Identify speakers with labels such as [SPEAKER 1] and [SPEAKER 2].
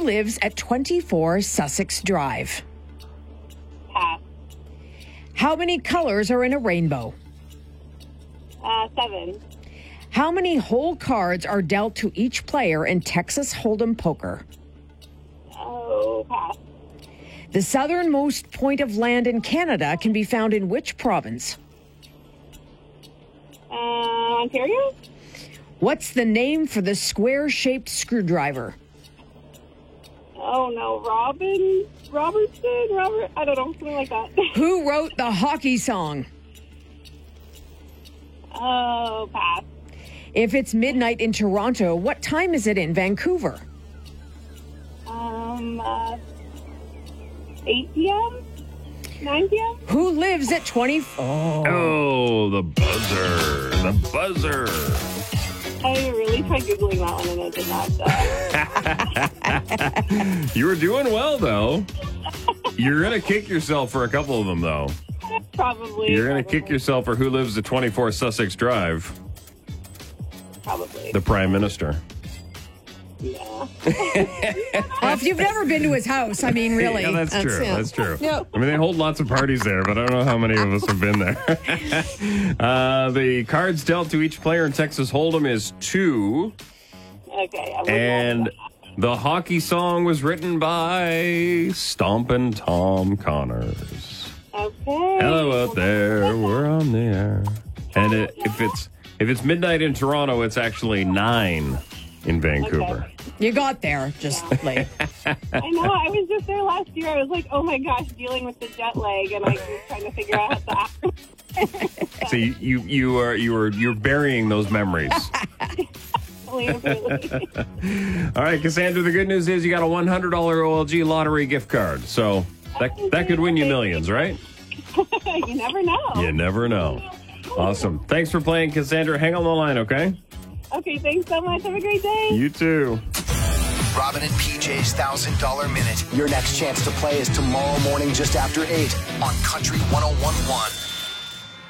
[SPEAKER 1] Who lives at 24 Sussex Drive?
[SPEAKER 2] Pass.
[SPEAKER 1] How many colors are in a rainbow?
[SPEAKER 2] 7.
[SPEAKER 1] How many hole cards are dealt to each player in Texas Hold'em poker?
[SPEAKER 2] Oh, pass.
[SPEAKER 1] The southernmost point of land in Canada can be found in which province?
[SPEAKER 2] Ontario?
[SPEAKER 1] What's the name for the square-shaped screwdriver?
[SPEAKER 2] Oh, no. Robertson? I don't know. Something like that.
[SPEAKER 1] Who wrote the hockey song?
[SPEAKER 2] Oh, pass.
[SPEAKER 1] If it's midnight in Toronto, what time is it in Vancouver?
[SPEAKER 2] 8 p.m.? 9 p.m.?
[SPEAKER 1] Who lives at 20...
[SPEAKER 3] Oh, the buzzer. The buzzer.
[SPEAKER 2] I really tried Googling that one and it did not.
[SPEAKER 3] You were doing well, though. You're going to kick yourself for a couple of them, though.
[SPEAKER 2] Probably.
[SPEAKER 3] You're going to kick yourself for who lives at 24 Sussex Drive.
[SPEAKER 2] Probably.
[SPEAKER 3] The Prime Minister.
[SPEAKER 2] Yeah.
[SPEAKER 1] If you've never been to his house, I mean, really.
[SPEAKER 3] Yeah, that's true.
[SPEAKER 1] yeah.
[SPEAKER 3] That's true.
[SPEAKER 1] Yep.
[SPEAKER 3] I mean, they hold lots of parties there, but I don't know how many of us have been there. The cards dealt to each player in Texas Hold'em is 2.
[SPEAKER 2] Okay.
[SPEAKER 3] And the hockey song was written by Stompin' Tom Connors.
[SPEAKER 2] Okay.
[SPEAKER 3] Hello out there, we're on the air. And if it's midnight in Toronto, it's actually 9 in Vancouver.
[SPEAKER 2] Okay.
[SPEAKER 1] You got there just late.
[SPEAKER 2] I know. I was just there last year. I was like, oh my gosh, dealing with the jet lag, and I was trying to figure out how to act.
[SPEAKER 3] So you're burying those memories.
[SPEAKER 2] Really.
[SPEAKER 3] All right, Cassandra, the good news is you got a $100 OLG lottery gift card. So that could win you millions, right?
[SPEAKER 2] You never know.
[SPEAKER 3] You never know. Awesome. Thanks for playing, Cassandra. Hang on the line, okay?
[SPEAKER 2] Okay, thanks so much. Have a great day.
[SPEAKER 3] You too.
[SPEAKER 4] Robin and PJ's $1,000 Minute. Your next chance to play is tomorrow morning just after 8 on Country 101.1.